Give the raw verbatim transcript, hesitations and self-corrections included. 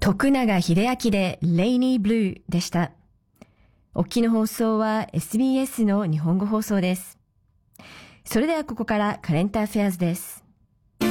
徳永英明で Rainy Blue でした。お聞きの放送は エスビーエス の日本語放送です。それではここからカレンターフェアーズです。